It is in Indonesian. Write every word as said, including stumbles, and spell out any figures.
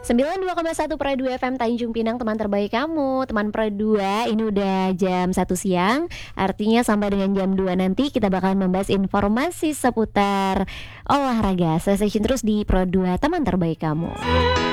sembilan puluh dua koma satu Pro dua F M Tanjung Pinang, teman terbaik kamu. Teman Pro dua, ini udah jam satu siang. Artinya sampai dengan jam dua nanti kita bakalan membahas informasi seputar olahraga. Stay stay tune terus di Pro dua, teman terbaik kamu.